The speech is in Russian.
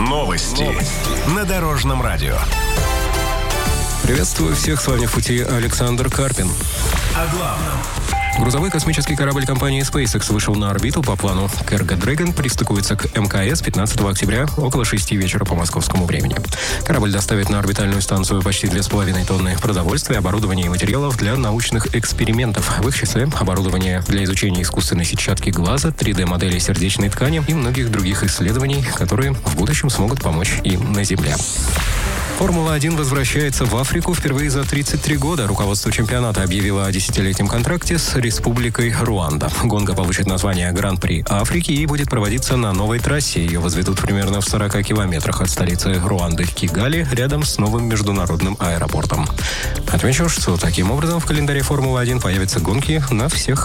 Новости на Дорожном радио. Приветствую всех, с вами в пути Александр Карпин. О главном. Грузовой космический корабль компании SpaceX вышел на орбиту по плану. Cargo Dragon пристыкуется к МКС 15 октября около 6 вечера по московскому времени. Корабль доставит на орбитальную станцию почти 2,5 тонны продовольствия, оборудования и материалов для научных экспериментов. В их числе оборудование для изучения искусственной сетчатки глаза, 3D-модели сердечной ткани и многих других исследований, которые в будущем смогут помочь и на Земле. Формула-1 возвращается в Африку впервые за 33 года. Руководство чемпионата объявило о 10-летнем контракте с Республикой Руанда. Гонка получит название Гран-при Африки и будет проводиться на новой трассе. Ее возведут примерно в 40 километрах от столицы Руанды Кигали, рядом с новым международным аэропортом. Отмечу, что таким образом в календаре Формулы-1 появятся гонки на всех